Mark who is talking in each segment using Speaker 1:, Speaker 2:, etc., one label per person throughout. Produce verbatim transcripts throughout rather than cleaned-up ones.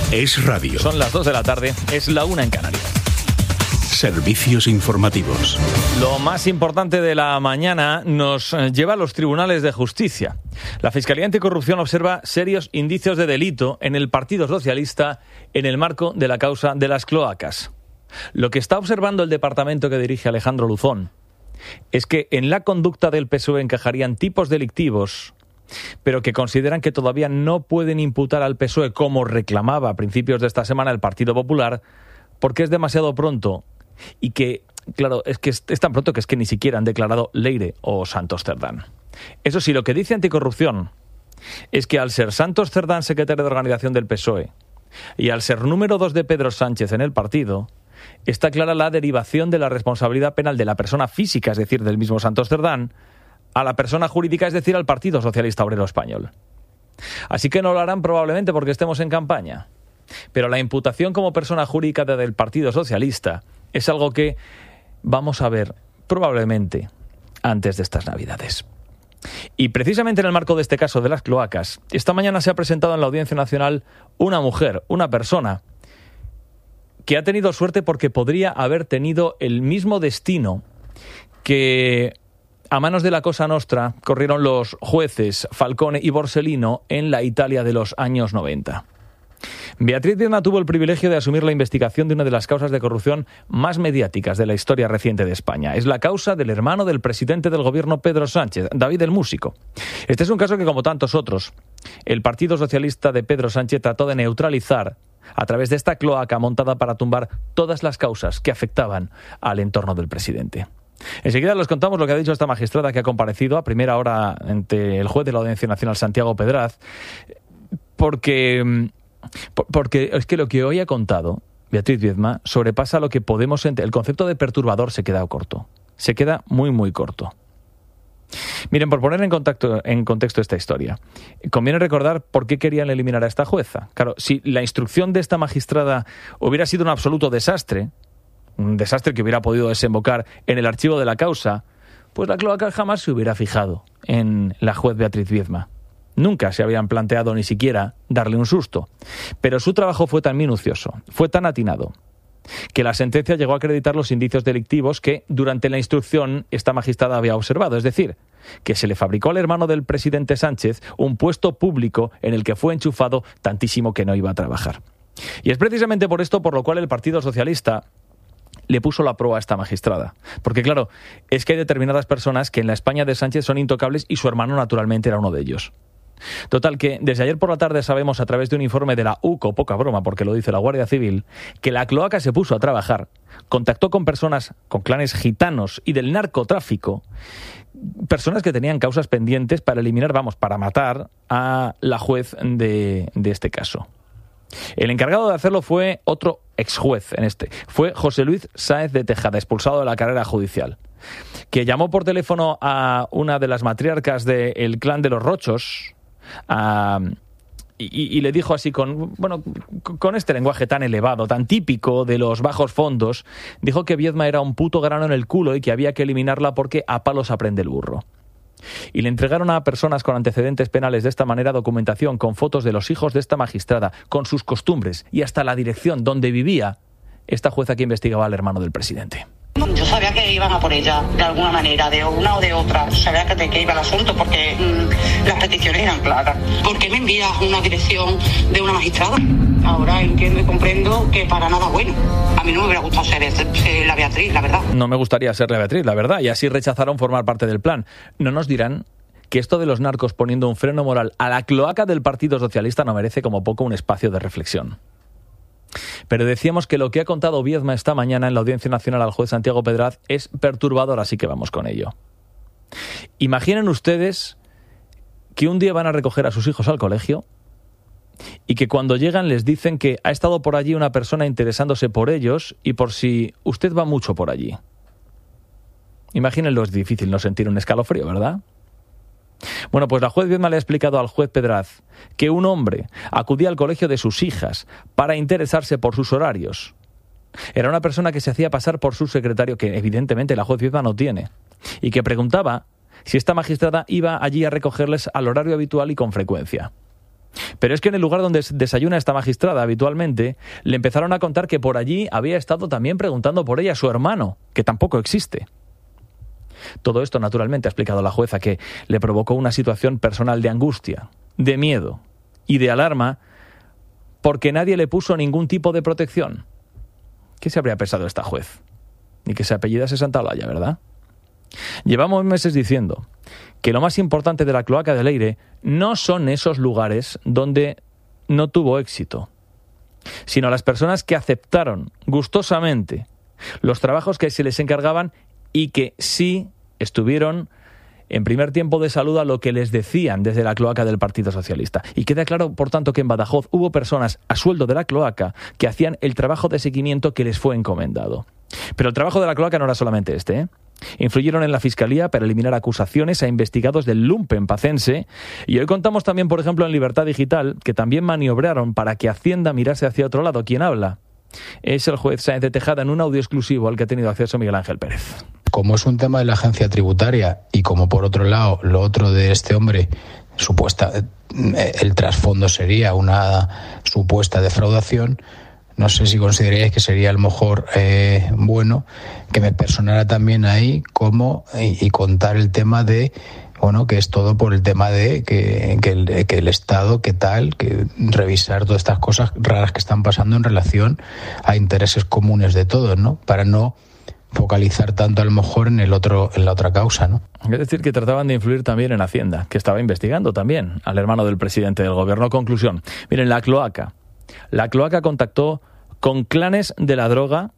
Speaker 1: Es radio.
Speaker 2: Son las dos de la tarde, es la una en Canarias.
Speaker 1: Servicios informativos.
Speaker 2: Lo más importante de la mañana nos lleva a los tribunales de justicia. La Fiscalía Anticorrupción observa serios indicios de delito en el Partido Socialista en el marco de la causa de las cloacas. Lo que está observando el departamento que dirige Alejandro Luzón es que en la conducta del P S O E encajarían tipos delictivos, pero que consideran que todavía no pueden imputar al P S O E, como reclamaba a principios de esta semana el Partido Popular, porque es demasiado pronto y que, claro, es que es tan pronto que es que ni siquiera han declarado Leire o Santos Cerdán. Eso sí, lo que dice Anticorrupción es que al ser Santos Cerdán secretario de organización del P S O E y al ser número dos de Pedro Sánchez en el partido, está clara la derivación de la responsabilidad penal de la persona física, es decir, del mismo Santos Cerdán, a la persona jurídica, es decir, al Partido Socialista Obrero Español. Así que no lo harán probablemente porque estemos en campaña. Pero la imputación como persona jurídica del Partido Socialista es algo que vamos a ver probablemente antes de estas Navidades. Y precisamente en el marco de este caso de las cloacas, esta mañana se ha presentado en la Audiencia Nacional una mujer, una persona que ha tenido suerte porque podría haber tenido el mismo destino que a manos de la Cosa Nostra corrieron los jueces Falcone y Borsellino en la Italia de los años noventa. Beatriz Viedma tuvo el privilegio de asumir la investigación de una de las causas de corrupción más mediáticas de la historia reciente de España. Es la causa del hermano del presidente del gobierno, Pedro Sánchez, David el Músico. Este es un caso que, como tantos otros, el Partido Socialista de Pedro Sánchez trató de neutralizar a través de esta cloaca montada para tumbar todas las causas que afectaban al entorno del presidente. Enseguida les contamos lo que ha dicho esta magistrada que ha comparecido a primera hora ante el juez de la Audiencia Nacional, Santiago Pedraz, porque, porque es que lo que hoy ha contado Beatriz Viedma sobrepasa lo que podemos entender. El concepto de perturbador se queda corto, se queda muy muy corto. Miren, por poner en, contacto, en contexto esta historia, conviene recordar por qué querían eliminar a esta jueza. Claro, si la instrucción de esta magistrada hubiera sido un absoluto desastre, un desastre que hubiera podido desembocar en el archivo de la causa, pues la cloaca jamás se hubiera fijado en la juez Beatriz Viedma. Nunca se habían planteado ni siquiera darle un susto. Pero su trabajo fue tan minucioso, fue tan atinado, que la sentencia llegó a acreditar los indicios delictivos que durante la instrucción esta magistrada había observado. Es decir, que se le fabricó al hermano del presidente Sánchez un puesto público en el que fue enchufado tantísimo que no iba a trabajar. Y es precisamente por esto por lo cual el Partido Socialista le puso la proa a esta magistrada. Porque claro, es que hay determinadas personas que en la España de Sánchez son intocables y su hermano naturalmente era uno de ellos. Total, que desde ayer por la tarde sabemos a través de un informe de la U C O, poca broma porque lo dice la Guardia Civil, que la cloaca se puso a trabajar, contactó con personas, con clanes gitanos y del narcotráfico, personas que tenían causas pendientes para eliminar, vamos, para matar a la juez de, de este caso. El encargado de hacerlo fue otro exjuez en este, fue José Luis Sáez de Tejada, expulsado de la carrera judicial, que llamó por teléfono a una de las matriarcas del clan de los Rochos, a, y, y le dijo así con, bueno, con este lenguaje tan elevado, tan típico de los bajos fondos, dijo que Viedma era un puto grano en el culo y que había que eliminarla porque a palos aprende el burro. Y le entregaron a personas con antecedentes penales de esta manera documentación con fotos de los hijos de esta magistrada, con sus costumbres y hasta la dirección donde vivía esta jueza que investigaba al hermano del presidente.
Speaker 3: Yo sabía que iban a por ella de alguna manera, de una o de otra. Sabía que de qué iba el asunto porque mmm, las peticiones eran claras. ¿Por qué me envías una dirección de una magistrada? Ahora entiendo y comprendo que para nada bueno. A mí no me hubiera gustado ser, ser la Beatriz, la verdad.
Speaker 2: No me gustaría ser la Beatriz, la verdad. Y así rechazaron formar parte del plan. No nos dirán que esto de los narcos poniendo un freno moral a la cloaca del Partido Socialista no merece como poco un espacio de reflexión. Pero decíamos que lo que ha contado Viedma esta mañana en la Audiencia Nacional al juez Santiago Pedraz es perturbador, así que vamos con ello. Imaginen ustedes que un día van a recoger a sus hijos al colegio y que cuando llegan les dicen que ha estado por allí una persona interesándose por ellos y por si usted va mucho por allí. Imagínenlo, es difícil no sentir un escalofrío, ¿verdad? Bueno, pues la juez Viedma le ha explicado al juez Pedraz que un hombre acudía al colegio de sus hijas para interesarse por sus horarios. Era una persona que se hacía pasar por su secretario, que evidentemente la juez Viedma no tiene, y que preguntaba si esta magistrada iba allí a recogerles al horario habitual y con frecuencia. Pero es que en el lugar donde desayuna esta magistrada habitualmente, le empezaron a contar que por allí había estado también preguntando por ella su hermano, que tampoco existe. Todo esto, naturalmente, ha explicado la jueza, que le provocó una situación personal de angustia, de miedo y de alarma, porque nadie le puso ningún tipo de protección. ¿Qué se habría pensado esta juez? Ni que se apellidase Santaolalla, ¿verdad? Llevamos meses diciendo que lo más importante de la cloaca de Leire no son esos lugares donde no tuvo éxito, sino las personas que aceptaron gustosamente los trabajos que se les encargaban y que sí estuvieron en primer tiempo de salud a lo que les decían desde la cloaca del Partido Socialista. Y queda claro, por tanto, que en Badajoz hubo personas a sueldo de la cloaca que hacían el trabajo de seguimiento que les fue encomendado. Pero el trabajo de la cloaca no era solamente este, ¿eh? Influyeron en la Fiscalía para eliminar acusaciones a investigados del lumpen pacense, y hoy contamos también, por ejemplo, en Libertad Digital, que también maniobraron para que Hacienda mirase hacia otro lado. ¿Quién habla? Es el juez Sáenz de Tejada, en un audio exclusivo al que ha tenido acceso Miguel Ángel Pérez.
Speaker 4: Como es un tema de la agencia tributaria y como por otro lado lo otro de este hombre, supuesta, el trasfondo sería una supuesta defraudación, no sé si consideraríais que sería a lo mejor eh, bueno que me personara también ahí como y, y contar el tema de, bueno, que es todo por el tema de que, que, el, que el Estado, que tal, que revisar todas estas cosas raras que están pasando en relación a intereses comunes de todos, ¿no? Para no focalizar tanto a lo mejor en el otro, en la otra causa, ¿no?
Speaker 2: Es decir, que trataban de influir también en Hacienda, que estaba investigando también al hermano del presidente del gobierno. Conclusión. Miren, la cloaca. La cloaca contactó con clanes de la droga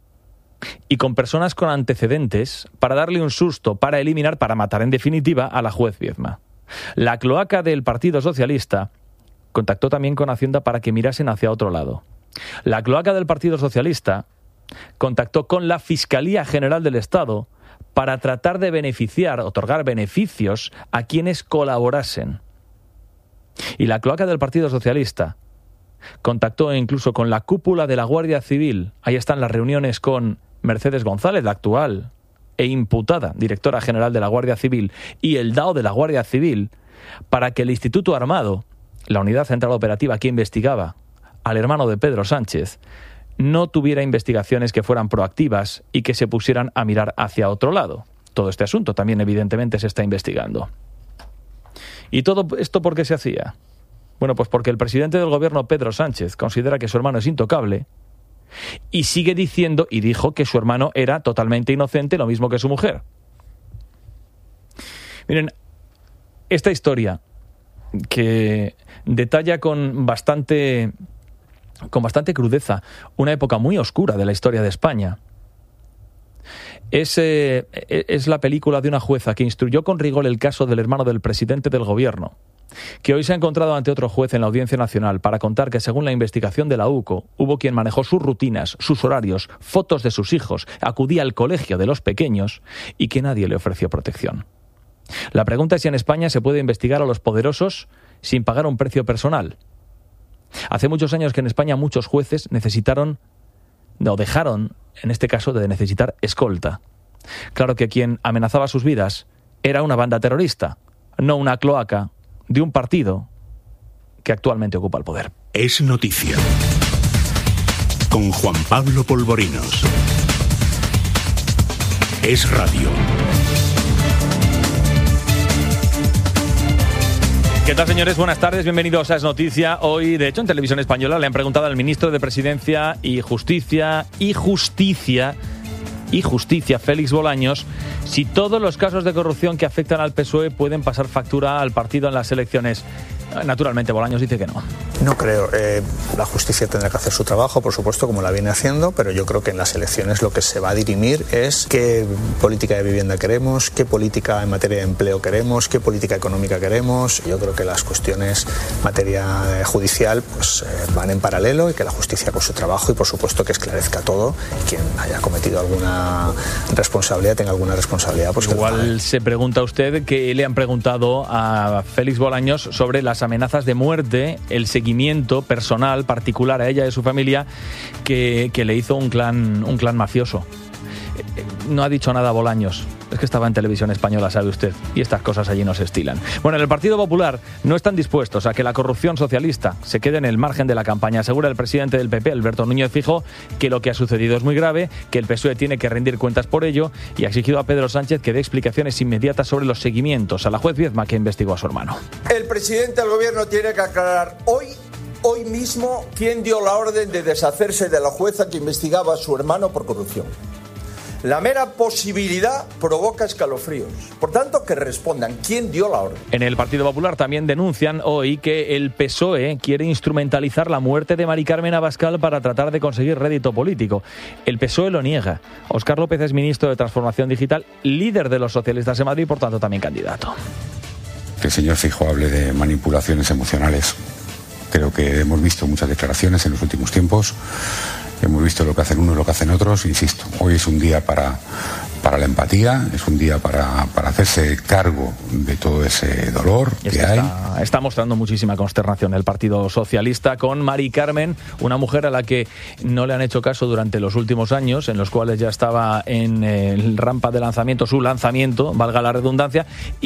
Speaker 2: y con personas con antecedentes para darle un susto, para eliminar, para matar en definitiva a la juez Viedma. La cloaca del Partido Socialista contactó también con Hacienda para que mirasen hacia otro lado. La cloaca del Partido Socialista contactó con la Fiscalía General del Estado para tratar de beneficiar, otorgar beneficios a quienes colaborasen. Y la cloaca del Partido Socialista contactó incluso con la cúpula de la Guardia Civil. Ahí están las reuniones con Mercedes González, la actual e imputada directora general de la Guardia Civil, y el D A O de la Guardia Civil, para que el Instituto Armado, la unidad central operativa que investigaba al hermano de Pedro Sánchez, no tuviera investigaciones que fueran proactivas y que se pusieran a mirar hacia otro lado. Todo este asunto también evidentemente se está investigando. ¿Y todo esto por qué se hacía? Bueno, pues porque el presidente del gobierno, Pedro Sánchez, considera que su hermano es intocable y sigue diciendo, y dijo, que su hermano era totalmente inocente, lo mismo que su mujer. Miren, esta historia que detalla con bastante, con bastante crudeza una época muy oscura de la historia de España, Es, eh, es la película de una jueza que instruyó con rigor el caso del hermano del presidente del gobierno, que hoy se ha encontrado ante otro juez en la Audiencia Nacional para contar que, según la investigación de la U C O, hubo quien manejó sus rutinas, sus horarios, fotos de sus hijos, acudía al colegio de los pequeños y que nadie le ofreció protección. La pregunta es si en España se puede investigar a los poderosos sin pagar un precio personal. Hace muchos años que en España muchos jueces necesitaron, o dejaron, en este caso, de necesitar escolta. Claro que quien amenazaba sus vidas era una banda terrorista, no una cloaca de un partido que actualmente ocupa el poder.
Speaker 1: Es noticia. Con Juan Pablo Polvorinos. Es radio.
Speaker 2: ¿Qué tal, señores? Buenas tardes, bienvenidos a Es Noticia. Hoy, de hecho, en Televisión Española le han preguntado al ministro de Presidencia y Justicia y Justicia y Justicia, Félix Bolaños, si todos los casos de corrupción que afectan al P S O E pueden pasar factura al partido en las elecciones. Naturalmente, Bolaños dice que no.
Speaker 5: No creo. Eh, la justicia tendrá que hacer su trabajo, por supuesto, como la viene haciendo, pero yo creo que en las elecciones lo que se va a dirimir es qué política de vivienda queremos, qué política en materia de empleo queremos, qué política económica queremos. Yo creo que las cuestiones en materia judicial pues, eh, van en paralelo y que la justicia haga su trabajo y, por supuesto, que esclarezca todo y quien haya cometido alguna responsabilidad, tenga alguna responsabilidad. Pues
Speaker 2: igual se pregunta usted que le han preguntado a Félix Bolaños sobre las amenazas de muerte, el seguimiento personal, particular a ella y a su familia, que, que le hizo un clan, un clan mafioso. No ha dicho nada Bolaños. Es que estaba en Televisión Española, sabe usted, y estas cosas allí no se estilan. Bueno, en el Partido Popular no están dispuestos a que la corrupción socialista se quede en el margen de la campaña. Asegura el presidente del P P, Alberto Núñez Feijóo, que lo que ha sucedido es muy grave, que el P S O E tiene que rendir cuentas por ello y ha exigido a Pedro Sánchez que dé explicaciones inmediatas sobre los seguimientos a la juez Viedma que investigó a su hermano.
Speaker 6: El presidente del gobierno tiene que aclarar hoy, hoy mismo, quién dio la orden de deshacerse de la jueza que investigaba a su hermano por corrupción. La mera posibilidad provoca escalofríos. Por tanto, que respondan quién dio la orden.
Speaker 2: En el Partido Popular también denuncian hoy que el P S O E quiere instrumentalizar la muerte de Mari Carmen Abascal para tratar de conseguir rédito político. El P S O E lo niega. Óscar López es ministro de Transformación Digital, líder de los socialistas en Madrid y por tanto también candidato.
Speaker 7: Que el señor Feijóo hable de manipulaciones emocionales. Creo que hemos visto muchas declaraciones en los últimos tiempos. Hemos visto lo que hacen unos, lo que hacen otros. Insisto, hoy es un día para, para la empatía, es un día para, para hacerse cargo de todo ese dolor que, es que hay.
Speaker 2: Está, está mostrando muchísima consternación el Partido Socialista con Mari Carmen, una mujer a la que no le han hecho caso durante los últimos años, en los cuales ya estaba en el rampa de lanzamiento, su lanzamiento, valga la redundancia,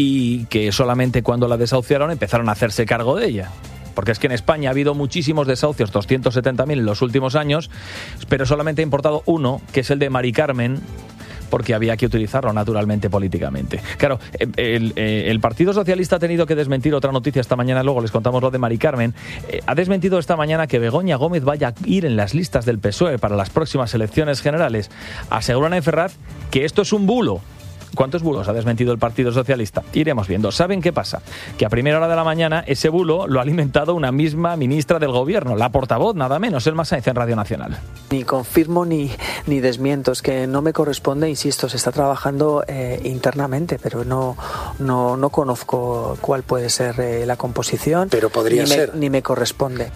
Speaker 2: y que solamente cuando la desahuciaron empezaron a hacerse cargo de ella. Porque es que en España ha habido muchísimos desahucios, doscientos setenta mil en los últimos años, pero solamente ha importado uno, que es el de Mari Carmen, porque había que utilizarlo naturalmente políticamente. Claro, el, el, el Partido Socialista ha tenido que desmentir otra noticia esta mañana, luego les contamos lo de Mari Carmen. Eh, ha desmentido esta mañana que Begoña Gómez vaya a ir en las listas del P S O E para las próximas elecciones generales. Aseguran en Ferraz que esto es un bulo. ¿Cuántos bulos ha desmentido el Partido Socialista? Iremos viendo. ¿Saben qué pasa? Que a primera hora de la mañana ese bulo lo ha alimentado una misma ministra del Gobierno, la portavoz, nada menos, Elma Sáenz en Radio Nacional.
Speaker 8: Ni confirmo ni, ni desmiento, es que no me corresponde, insisto, se está trabajando eh, internamente, pero no, no, no conozco cuál puede ser eh, la composición.
Speaker 9: Pero podría
Speaker 8: ni
Speaker 9: ser.
Speaker 8: Me, ni me corresponde.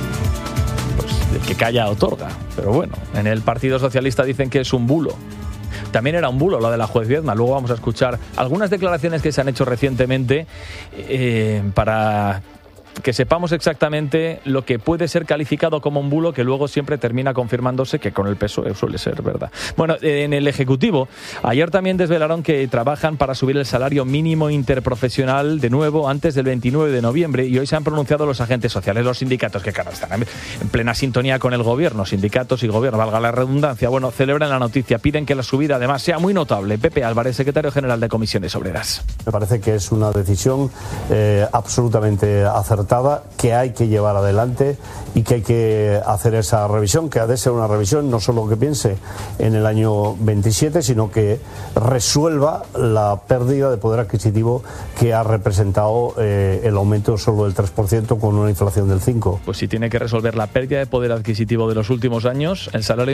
Speaker 2: Pues el que calla otorga. Pero bueno, en el Partido Socialista dicen que es un bulo. También era un bulo lo de la juez Viedma. Luego vamos a escuchar algunas declaraciones que se han hecho recientemente eh, para que sepamos exactamente lo que puede ser calificado como un bulo, que luego siempre termina confirmándose que con el P S O E suele ser verdad. Bueno, en el Ejecutivo, ayer también desvelaron que trabajan para subir el salario mínimo interprofesional de nuevo antes del veintinueve de noviembre y hoy se han pronunciado los agentes sociales, los sindicatos, que claro, están en plena sintonía con el gobierno, sindicatos y gobierno, valga la redundancia. Bueno, celebran la noticia, piden que la subida además sea muy notable. Pepe Álvarez, secretario general de Comisiones Obreras.
Speaker 10: Me parece que es una decisión eh, absolutamente acertada, que hay que llevar adelante y que hay que hacer esa revisión, que ha de ser una revisión no solo que piense en el año veintisiete, sino que resuelva la pérdida de poder adquisitivo que ha representado eh, el aumento solo del tres por ciento con una inflación del cinco por ciento.
Speaker 2: Pues si tiene que resolver la pérdida de poder adquisitivo de los últimos años, el salario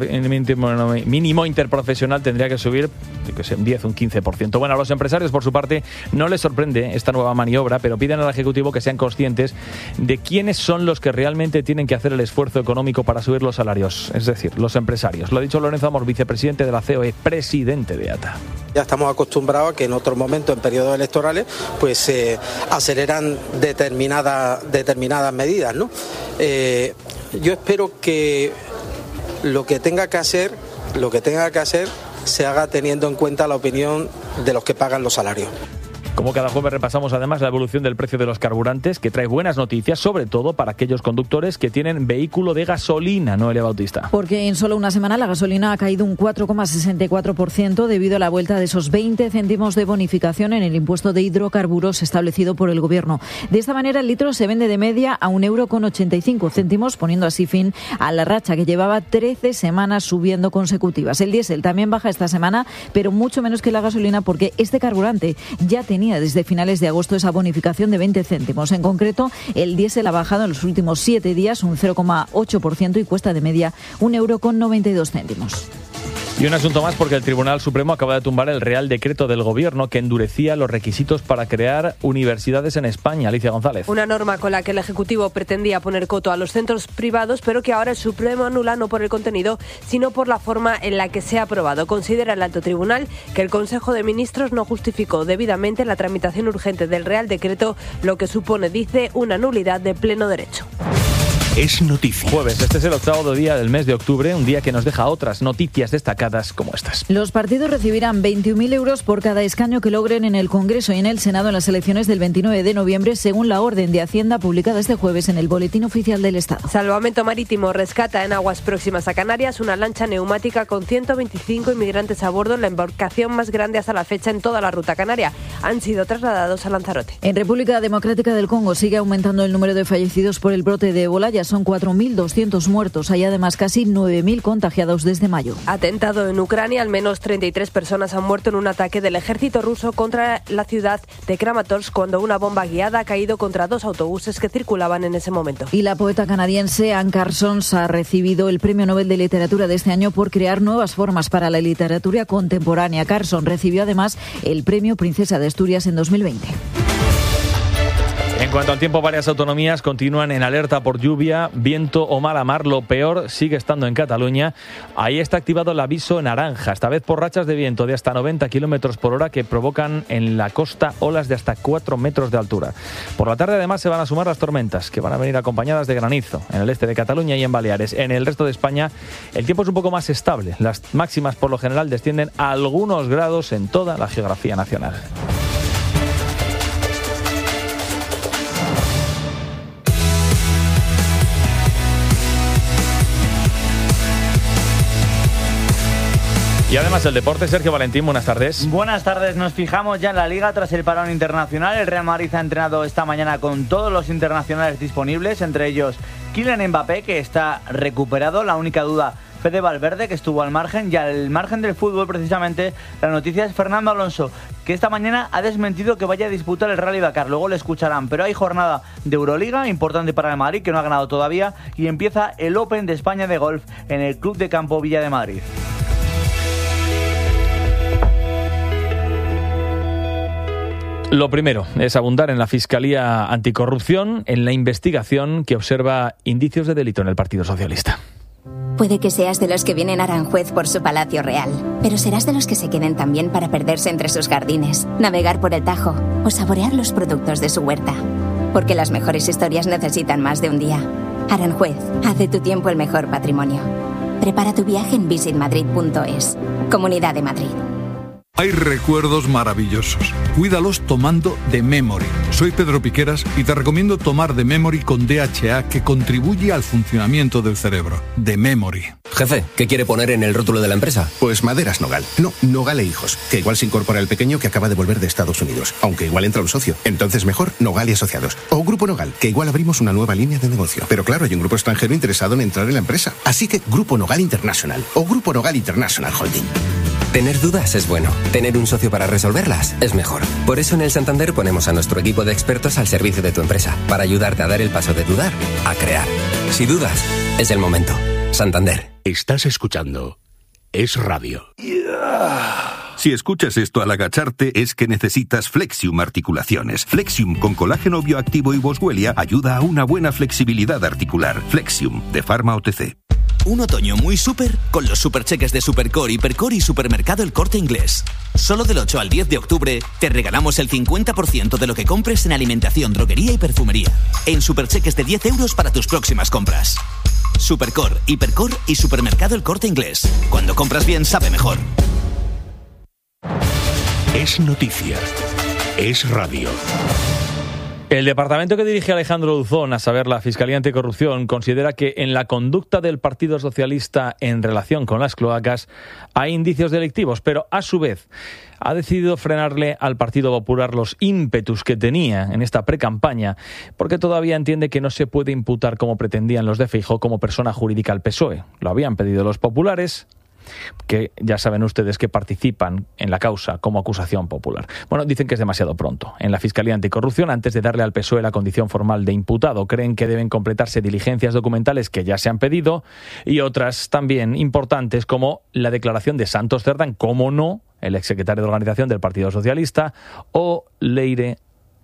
Speaker 2: mínimo interprofesional tendría que subir, que sé, un diez, un quince por ciento. Bueno, a los empresarios, por su parte, no les sorprende esta nueva maniobra, pero piden al Ejecutivo que sean conscientes de quiénes son los que realmente tienen que hacer el esfuerzo económico para subir los salarios, es decir, los empresarios. Lo ha dicho Lorenzo Amor, vicepresidente de la C O E, presidente de A T A.
Speaker 9: Ya estamos acostumbrados a que en otros momentos, en periodos electorales, pues se eh, aceleran determinadas, determinadas medidas, ¿no? Eh, yo espero que lo que tenga que hacer, lo que tenga que hacer, se haga teniendo en cuenta la opinión de los que pagan los salarios.
Speaker 2: Como cada jueves repasamos además la evolución del precio de los carburantes, que trae buenas noticias, sobre todo para aquellos conductores que tienen vehículo de gasolina, Noelia Bautista.
Speaker 11: Porque en solo una semana la gasolina ha caído un cuatro coma sesenta y cuatro por ciento debido a la vuelta de esos veinte céntimos de bonificación en el impuesto de hidrocarburos establecido por el Gobierno. De esta manera el litro se vende de media a un euro con ochenta y cinco céntimos, poniendo así fin a la racha que llevaba trece semanas subiendo consecutivas. El diésel también baja esta semana, pero mucho menos que la gasolina, porque este carburante ya tenía desde finales de agosto esa bonificación de veinte céntimos. En concreto, el diésel ha bajado en los últimos siete días un cero coma ocho por ciento y cuesta de media un euro con noventa y dos céntimos.
Speaker 2: Y un asunto más, porque el Tribunal Supremo acaba de tumbar el Real Decreto del Gobierno que endurecía los requisitos para crear universidades en España. Alicia González.
Speaker 12: Una norma con la que el Ejecutivo pretendía poner coto a los centros privados, pero que ahora el Supremo anula no por el contenido, sino por la forma en la que se ha aprobado. Considera el Alto Tribunal que el Consejo de Ministros no justificó debidamente la tramitación urgente del Real Decreto, lo que supone, dice, una nulidad de pleno derecho.
Speaker 1: Es noticia.
Speaker 2: Jueves, este es el octavo día del mes de octubre, un día que nos deja otras noticias destacadas como estas.
Speaker 11: Los partidos recibirán veintiún mil euros por cada escaño que logren en el Congreso y en el Senado en las elecciones del veintinueve de noviembre, según la orden de Hacienda publicada este jueves en el Boletín Oficial del Estado.
Speaker 12: Salvamento Marítimo rescata en aguas próximas a Canarias una lancha neumática con ciento veinticinco inmigrantes a bordo, la embarcación más grande hasta la fecha en toda la ruta canaria. Han sido trasladados a Lanzarote.
Speaker 11: En República Democrática del Congo sigue aumentando el número de fallecidos por el brote de ébola. Ya son cuatro mil doscientos muertos. Hay además casi nueve mil contagiados desde mayo.
Speaker 12: Atentado en Ucrania. Al menos treinta y tres personas han muerto en un ataque del ejército ruso contra la ciudad de Kramatorsk cuando una bomba guiada ha caído contra dos autobuses que circulaban en ese momento.
Speaker 11: Y la poeta canadiense Anne Parsons ha recibido el Premio Nobel de Literatura de este año por crear nuevas formas para la literatura contemporánea. Carson recibió además el Premio Princesa de Asturias en dos mil veinte.
Speaker 2: En cuanto al tiempo, varias autonomías continúan en alerta por lluvia, viento o mala mar. Lo peor sigue estando en Cataluña. Ahí está activado el aviso naranja, esta vez por rachas de viento de hasta noventa kilómetros por hora que provocan en la costa olas de hasta cuatro metros de altura. Por la tarde además se van a sumar las tormentas, que van a venir acompañadas de granizo en el este de Cataluña y en Baleares. En el resto de España el tiempo es un poco más estable. Las máximas por lo general descienden a algunos grados en toda la geografía nacional. Y además el deporte, Sergio Valentín, buenas tardes.
Speaker 13: Buenas tardes, nos fijamos ya en la Liga tras el parón internacional. El Real Madrid ha entrenado esta mañana con todos los internacionales disponibles, entre ellos Kylian Mbappé, que está recuperado. La única duda, Fede Valverde, que estuvo al margen. Y al margen del fútbol, precisamente, la noticia es Fernando Alonso, que esta mañana ha desmentido que vaya a disputar el Rally Dakar. Luego le escucharán, pero hay jornada de Euroliga, importante para el Madrid, que no ha ganado todavía, y empieza el Open de España de golf en el Club de Campo Villa de Madrid.
Speaker 2: Lo primero es abundar en la Fiscalía Anticorrupción, en la investigación que observa indicios de delito en el Partido Socialista.
Speaker 14: Puede que seas de los que vienen a Aranjuez por su palacio real, pero serás de los que se queden también para perderse entre sus jardines, navegar por el Tajo o saborear los productos de su huerta. Porque las mejores historias necesitan más de un día. Aranjuez, haz de tu tiempo el mejor patrimonio. Prepara tu viaje en visit madrid punto es. Comunidad de Madrid.
Speaker 15: Hay recuerdos maravillosos. Cuídalos tomando The Memory. Soy Pedro Piqueras y te recomiendo tomar The Memory con D H A, que contribuye al funcionamiento del cerebro. The Memory.
Speaker 16: Jefe, ¿qué quiere poner en el rótulo de la empresa?
Speaker 17: Pues Maderas Nogal. No, Nogal e Hijos, que igual se incorpora el pequeño que acaba de volver de Estados Unidos, aunque igual entra un socio. Entonces mejor Nogal y Asociados. O Grupo Nogal, que igual abrimos una nueva línea de negocio. Pero claro, hay un grupo extranjero interesado en entrar en la empresa. Así que Grupo Nogal International o Grupo Nogal International Holding.
Speaker 16: Tener dudas es bueno. Tener un socio para resolverlas es mejor. Por eso en el Santander ponemos a nuestro equipo de expertos al servicio de tu empresa, para ayudarte a dar el paso de dudar a crear. Si dudas, es el momento. Santander.
Speaker 1: Estás escuchando Es Radio.
Speaker 18: Si escuchas esto al agacharte es que necesitas Flexium Articulaciones. Flexium con colágeno bioactivo y boswellia ayuda a una buena flexibilidad articular. Flexium de Pharma O T C.
Speaker 19: Un otoño muy súper con los supercheques de Supercore, Hipercore y Supermercado El Corte Inglés. Solo del ocho al diez de octubre te regalamos el cincuenta por ciento de lo que compres en alimentación, droguería y perfumería. En supercheques de diez euros para tus próximas compras. Supercore, Hipercore y Supermercado El Corte Inglés. Cuando compras bien, sabe mejor.
Speaker 1: Es noticia. Es radio.
Speaker 2: El departamento que dirige Alejandro Duzón, a saber, la Fiscalía Anticorrupción, considera que en la conducta del Partido Socialista en relación con las cloacas hay indicios delictivos, pero a su vez ha decidido frenarle al Partido Popular los ímpetus que tenía en esta precampaña, porque todavía entiende que no se puede imputar, como pretendían los de Feijóo, como persona jurídica al P S O E. Lo habían pedido los populares, que ya saben ustedes que participan en la causa como acusación popular. Bueno, dicen que es demasiado pronto. En la Fiscalía Anticorrupción, antes de darle al P S O E la condición formal de imputado, creen que deben completarse diligencias documentales que ya se han pedido y otras también importantes, como la declaración de Santos Cerdán, como no, el exsecretario de Organización del Partido Socialista, o Leire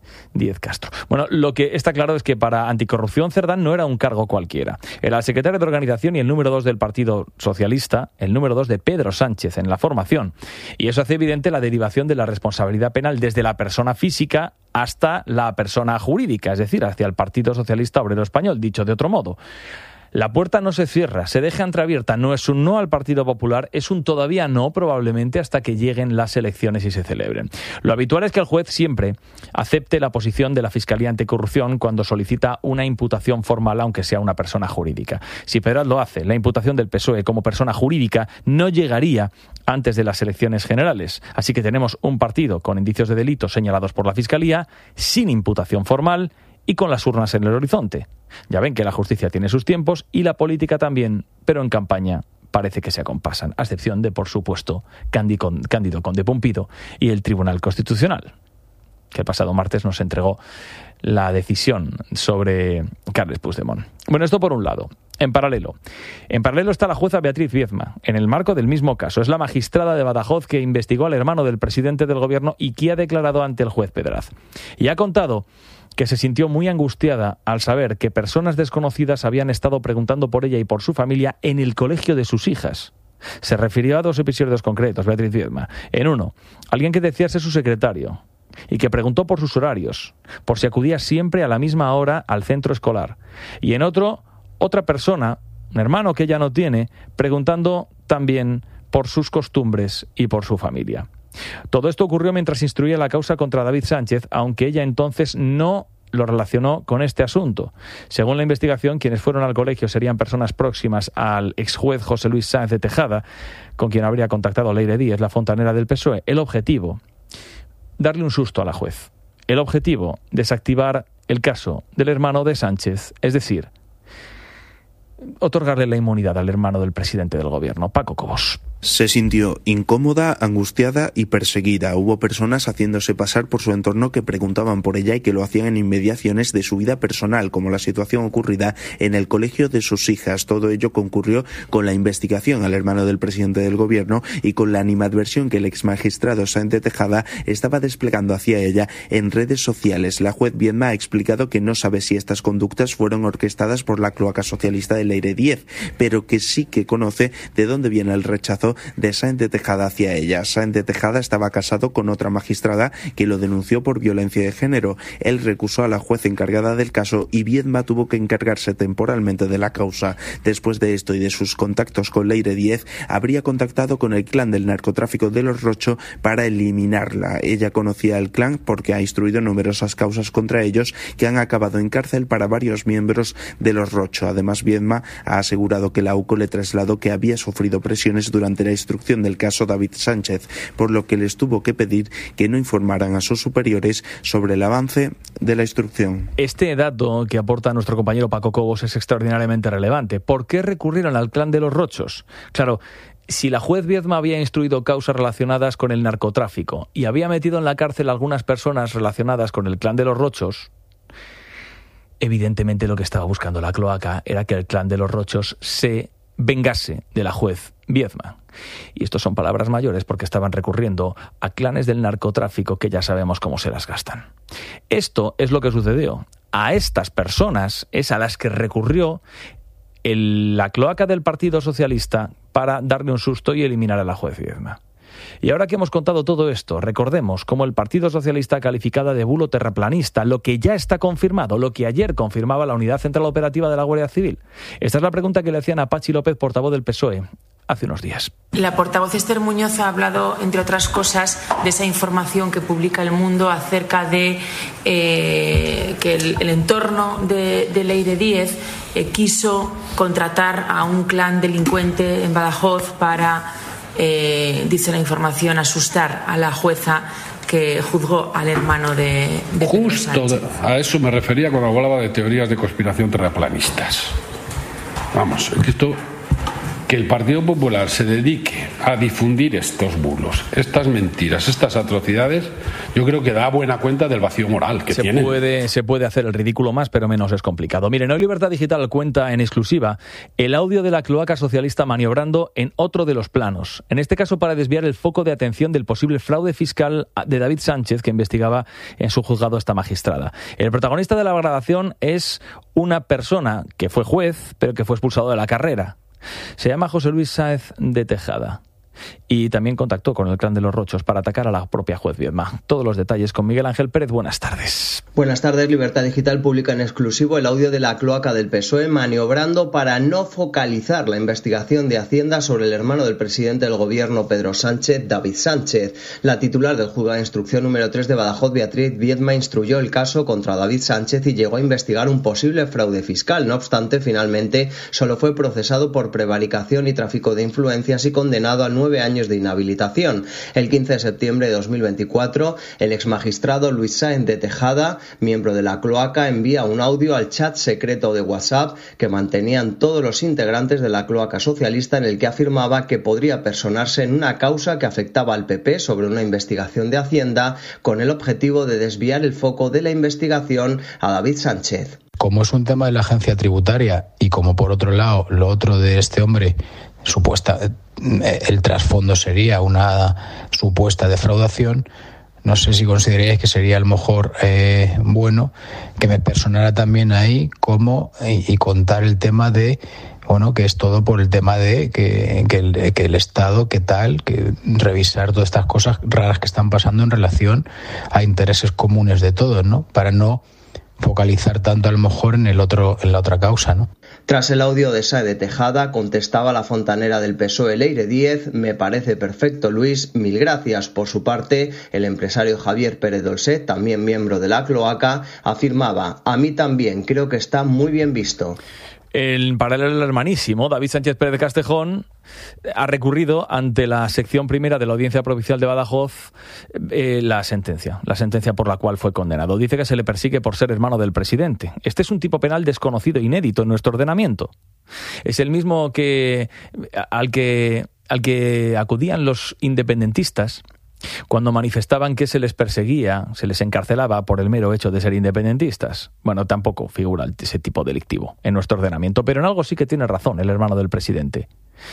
Speaker 2: Díez Castro. Bueno, lo que está claro es que para Anticorrupción Cerdán no era un cargo cualquiera. Era el secretario de organización y el número dos del Partido Socialista, el número dos de Pedro Sánchez en la formación. Y eso hace evidente la derivación de la responsabilidad penal desde la persona física hasta la persona jurídica, es decir, hacia el Partido Socialista Obrero Español, dicho de otro modo. La puerta no se cierra, se deja entreabierta. No es un no al Partido Popular, es un todavía no, probablemente hasta que lleguen las elecciones y se celebren. Lo habitual es que el juez siempre acepte la posición de la Fiscalía Anticorrupción cuando solicita una imputación formal, aunque sea una persona jurídica. Si Pedraz lo hace, la imputación del P S O E como persona jurídica no llegaría antes de las elecciones generales. Así que tenemos un partido con indicios de delito señalados por la Fiscalía, sin imputación formal y con las urnas en el horizonte. Ya ven que la justicia tiene sus tiempos y la política también, pero en campaña parece que se acompasan, a excepción de, por supuesto, Cándido Conde Pumpido y el Tribunal Constitucional, que el pasado martes nos entregó la decisión sobre Carles Puigdemont. Bueno, esto por un lado. En paralelo. En paralelo está la jueza Beatriz Viezma, en el marco del mismo caso. Es la magistrada de Badajoz que investigó al hermano del presidente del gobierno y que ha declarado ante el juez Pedraz. Y ha contado que se sintió muy angustiada al saber que personas desconocidas habían estado preguntando por ella y por su familia en el colegio de sus hijas. Se refirió a dos episodios concretos, Beatriz Viezma. En uno, alguien que decía ser su secretario y que preguntó por sus horarios, por si acudía siempre a la misma hora al centro escolar. Y en otro, otra persona, un hermano que ella no tiene, preguntando también por sus costumbres y por su familia. Todo esto ocurrió mientras instruía la causa contra David Sánchez, aunque ella entonces no lo relacionó con este asunto. Según la investigación, quienes fueron al colegio serían personas próximas al exjuez José Luis Sáenz de Tejada, con quien habría contactado Leire Díez, la fontanera del P S O E. El objetivo, darle un susto a la juez. El objetivo, desactivar el caso del hermano de Sánchez, es decir, otorgarle la inmunidad al hermano del presidente del gobierno, Paco Cobos.
Speaker 20: Se sintió incómoda, angustiada y perseguida. Hubo personas haciéndose pasar por su entorno que preguntaban por ella y que lo hacían en inmediaciones de su vida personal, como la situación ocurrida en el colegio de sus hijas. Todo ello concurrió con la investigación al hermano del presidente del gobierno y con la animadversión que el exmagistrado Sáenz de Tejada estaba desplegando hacia ella en redes sociales. La juez Viezma ha explicado que no sabe si estas conductas fueron orquestadas por la cloaca socialista de Leire Díez, pero que sí que conoce de dónde viene el rechazo de Sáenz de Tejada hacia ella. Sáenz de Tejada estaba casado con otra magistrada que lo denunció por violencia de género. Él recusó a la juez encargada del caso y Viezma tuvo que encargarse temporalmente de la causa. Después de esto y de sus contactos con Leire Díez, habría contactado con el clan del narcotráfico de los Rocho para eliminarla. Ella conocía al clan porque ha instruido numerosas causas contra ellos que han acabado en cárcel para varios miembros de los Rocho. Además, Viezma ha asegurado que la U C O le trasladó que había sufrido presiones durante la instrucción del caso David Sánchez, por lo que les tuvo que pedir que no informaran a sus superiores sobre el avance de la instrucción.
Speaker 2: Este dato que aporta nuestro compañero Paco Cobos es extraordinariamente relevante. ¿Por qué recurrieron al clan de los Rochos? Claro, si la juez Viezma había instruido causas relacionadas con el narcotráfico y había metido en la cárcel a algunas personas relacionadas con el clan de los Rochos, evidentemente lo que estaba buscando la cloaca era que el clan de los Rochos se vengase de la juez Viezma. Y esto son palabras mayores porque estaban recurriendo a clanes del narcotráfico que ya sabemos cómo se las gastan. Esto es lo que sucedió. A estas personas es a las que recurrió el, la cloaca del Partido Socialista para darle un susto y eliminar a la juez Viezma. Y ahora que hemos contado todo esto, recordemos cómo el Partido Socialista calificaba de bulo terraplanista lo que ya está confirmado, lo que ayer confirmaba la Unidad Central Operativa de la Guardia Civil. Esta es la pregunta que le hacían a Pachi López, portavoz del P S O E, hace unos días.
Speaker 21: La portavoz Esther Muñoz ha hablado, entre otras cosas, de esa información que publica El Mundo acerca de eh, que el, el entorno de, de Leire Díez eh, quiso contratar a un clan delincuente en Badajoz para, eh, dice la información, asustar a la jueza que juzgó al hermano de, de
Speaker 22: Justo a eso me refería cuando hablaba de teorías de conspiración terraplanistas. Vamos, es que esto... que el Partido Popular se dedique a difundir estos bulos, estas mentiras, estas atrocidades, yo creo que da buena cuenta del vacío moral que
Speaker 2: se
Speaker 22: tienen.
Speaker 2: Puede, se puede hacer el ridículo más, pero menos es complicado. Miren, hoy Libertad Digital cuenta en exclusiva el audio de la cloaca socialista maniobrando en otro de los planos. En este caso para desviar el foco de atención del posible fraude fiscal de David Sánchez, que investigaba en su juzgado esta magistrada. El protagonista de la grabación es una persona que fue juez, pero que fue expulsado de la carrera. Se llama José Luis Sáenz de Tejada y también contactó con el clan de los Rochos para atacar a la propia juez Viedma. Todos los detalles con Miguel Ángel Pérez. Buenas tardes.
Speaker 3: Buenas tardes. Libertad Digital publica en exclusivo el audio de la cloaca del P S O E maniobrando para no focalizar la investigación de Hacienda sobre el hermano del presidente del gobierno Pedro Sánchez, David Sánchez. La titular del juzgado de instrucción número tres de Badajoz, Beatriz Viedma, instruyó el caso contra David Sánchez y llegó a investigar un posible fraude fiscal. No obstante, finalmente solo fue procesado por prevaricación y tráfico de influencias y condenado a nueve años de inhabilitación. El quince de septiembre de dos mil veinticuatro, el exmagistrado Luis Sáenz de Tejada, miembro de la cloaca, envía un audio al chat secreto de WhatsApp que mantenían todos los integrantes de la cloaca socialista, en el que afirmaba que podría personarse en una causa que afectaba al P P sobre una investigación de Hacienda con el objetivo de desviar el foco de la investigación a David Sánchez.
Speaker 4: Como es un tema de la agencia tributaria y como por otro lado lo otro de este hombre, supuesta, el trasfondo sería una supuesta defraudación, no sé si consideraríais que sería a lo mejor eh, bueno que me personara también ahí como y, y contar el tema de, bueno, que es todo por el tema de que, que, el, que el Estado, que tal, que revisar todas estas cosas raras que están pasando en relación a intereses comunes de todos, ¿no? Para no focalizar tanto a lo mejor en el otro, en la otra causa, ¿no?
Speaker 3: Tras el audio de Sáenz de Tejada, contestaba la fontanera del P S O E, Leire Díez: me parece perfecto, Luis, mil gracias. Por su parte, el empresario Javier Pérez Dolcet, también miembro de la cloaca, afirmaba: a mí también, creo que está muy bien visto.
Speaker 2: En paralelo, el hermanísimo David Sánchez Pérez de Castejón ha recurrido ante la sección primera de la Audiencia Provincial de Badajoz eh, la sentencia, la sentencia por la cual fue condenado. Dice que se le persigue por ser hermano del presidente. Este es un tipo penal desconocido, inédito en nuestro ordenamiento. Es el mismo que al que al que acudían los independentistas cuando manifestaban que se les perseguía, se les encarcelaba por el mero hecho de ser independentistas. Bueno, tampoco figura ese tipo delictivo en nuestro ordenamiento, pero en algo sí que tiene razón el hermano del presidente.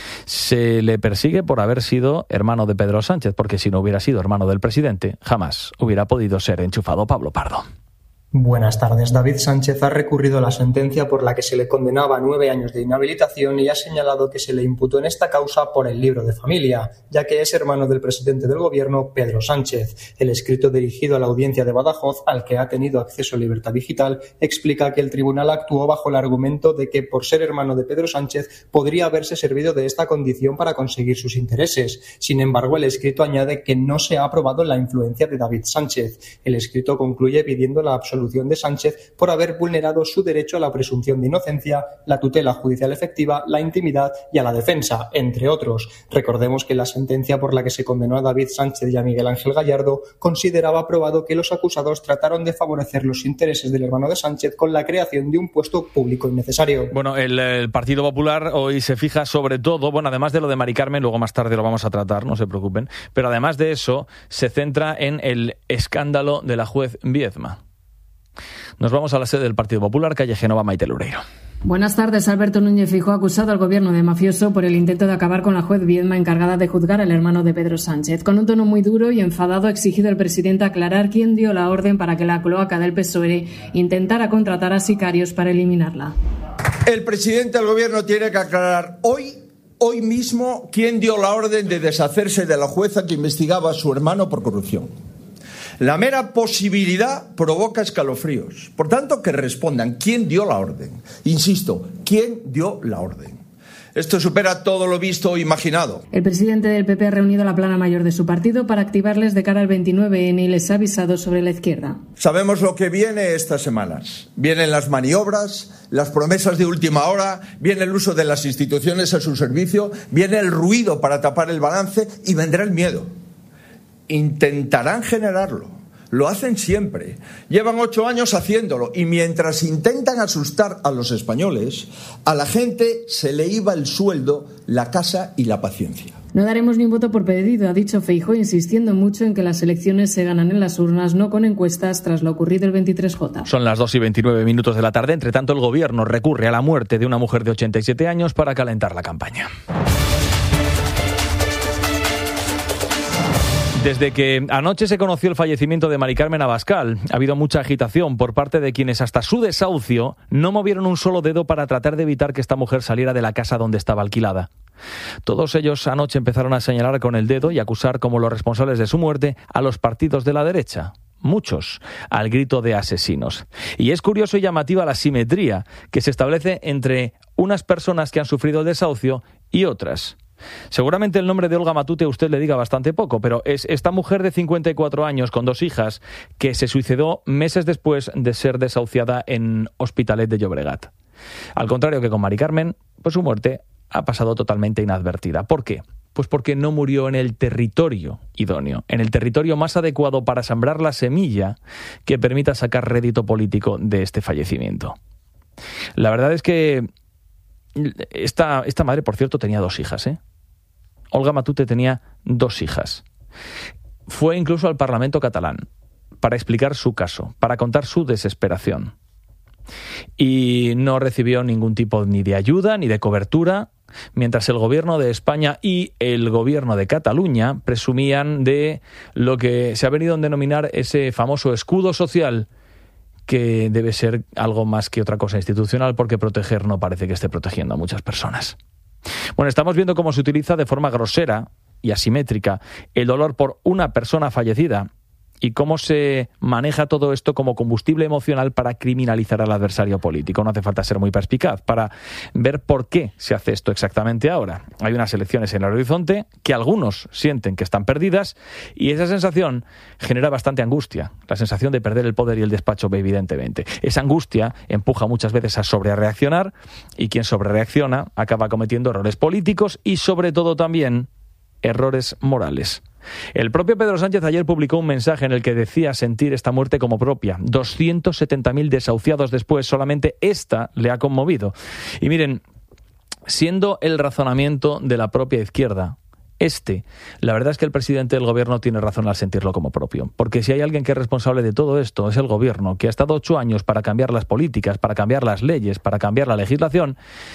Speaker 2: Se le persigue por haber sido hermano de Pedro Sánchez, porque si no hubiera sido hermano del presidente, jamás hubiera podido ser enchufado Pablo Pardo.
Speaker 23: Buenas tardes. David Sánchez ha recurrido a la sentencia por la que se le condenaba a nueve años de inhabilitación y ha señalado que se le imputó en esta causa por el libro de familia, ya que es hermano del presidente del gobierno, Pedro Sánchez. El escrito dirigido a la audiencia de Badajoz, al que ha tenido acceso Libertad Digital, explica que el tribunal actuó bajo el argumento de que, por ser hermano de Pedro Sánchez, podría haberse servido de esta condición para conseguir sus intereses. Sin embargo, el escrito añade que no se ha aprobado la influencia de David Sánchez. El escrito concluye pidiendo la absolución de Sánchez por haber vulnerado su derecho a la presunción de inocencia, la tutela judicial efectiva, la intimidad y a la defensa, entre otros. Recordemos que la sentencia por la que se condenó a David Sánchez y a Miguel Ángel Gallardo consideraba probado que los acusados trataron de favorecer los intereses del hermano de Sánchez con la creación de un puesto público innecesario.
Speaker 2: Bueno, el, el Partido Popular hoy se fija sobre todo, bueno, además de lo de Mari Carmen, luego más tarde lo vamos a tratar, no se preocupen, pero además de eso se centra en el escándalo de la juez Viedma. Nos vamos a la sede del Partido Popular, calle Génova, Maite Loureiro.
Speaker 24: Buenas tardes. Alberto Núñez Feijóo ha acusado al gobierno de mafioso por el intento de acabar con la juez Viedma encargada de juzgar al hermano de Pedro Sánchez. Con un tono muy duro y enfadado ha exigido al presidente aclarar quién dio la orden para que la cloaca del P S O E intentara contratar a sicarios para eliminarla.
Speaker 6: El presidente del gobierno tiene que aclarar hoy, hoy mismo, quién dio la orden de deshacerse de la jueza que investigaba a su hermano por corrupción. La mera posibilidad provoca escalofríos. Por tanto, que respondan quién dio la orden. Insisto, quién dio la orden. Esto supera todo lo visto o imaginado.
Speaker 24: El presidente del P P ha reunido a la plana mayor de su partido para activarles de cara al veintinueve ene y les ha avisado sobre la izquierda.
Speaker 6: Sabemos lo que viene estas semanas. Vienen las maniobras, las promesas de última hora, viene el uso de las instituciones a su servicio, viene el ruido para tapar el balance y vendrá el miedo. Intentarán generarlo. Lo hacen siempre. Llevan ocho años haciéndolo y mientras intentan asustar a los españoles, a la gente se le iba el sueldo, la casa y la paciencia.
Speaker 24: No daremos ni un voto por pedido, ha dicho Feijóo, insistiendo mucho en que las elecciones se ganan en las urnas, no con encuestas, tras lo ocurrido el veintitrés J.
Speaker 2: Son las dos y veintinueve minutos de la tarde. Entre tanto, el gobierno recurre a la muerte de una mujer de ochenta y siete años para calentar la campaña. Desde que anoche se conoció el fallecimiento de Mari Carmen Abascal, ha habido mucha agitación por parte de quienes hasta su desahucio no movieron un solo dedo para tratar de evitar que esta mujer saliera de la casa donde estaba alquilada. Todos ellos anoche empezaron a señalar con el dedo y acusar como los responsables de su muerte a los partidos de la derecha. Muchos, al grito de asesinos. Y es curioso y llamativa la simetría que se establece entre unas personas que han sufrido el desahucio y otras. Seguramente el nombre de Olga Matute a usted le diga bastante poco, pero es esta mujer de cincuenta y cuatro años con dos hijas que se suicidó meses después de ser desahuciada en Hospitalet de Llobregat. Al contrario que con Mari Carmen, pues su muerte ha pasado totalmente inadvertida. ¿Por qué? Pues porque no murió en el territorio idóneo, en el territorio más adecuado para sembrar la semilla que permita sacar rédito político de este fallecimiento. La verdad es que esta, esta madre, por cierto, tenía dos hijas, ¿eh? Olga Matute tenía dos hijas. Fue incluso al Parlamento catalán para explicar su caso, para contar su desesperación. Y no recibió ningún tipo ni de ayuda ni de cobertura, mientras el gobierno de España y el gobierno de Cataluña presumían de lo que se ha venido a denominar ese famoso escudo social, que debe ser algo más que otra cosa institucional, porque proteger no parece que esté protegiendo a muchas personas. Bueno, estamos viendo cómo se utiliza de forma grosera y asimétrica el dolor por una persona fallecida y cómo se maneja todo esto como combustible emocional para criminalizar al adversario político. No hace falta ser muy perspicaz para ver por qué se hace esto exactamente ahora. Hay unas elecciones en el horizonte que algunos sienten que están perdidas y esa sensación genera bastante angustia, la sensación de perder el poder y el despacho, evidentemente. Esa angustia empuja muchas veces a sobrereaccionar y quien sobrereacciona acaba cometiendo errores políticos y sobre todo también errores morales. El propio Pedro Sánchez ayer publicó un mensaje en el que decía sentir esta muerte como propia. doscientos setenta mil desahuciados después, solamente esta le ha conmovido. Y miren, siendo el razonamiento de la propia izquierda este, la verdad es que el presidente del gobierno tiene razón al sentirlo como propio. Porque si hay alguien que es responsable de todo esto, es el gobierno, que ha estado ocho años para cambiar las políticas, para cambiar las leyes, para cambiar la legislación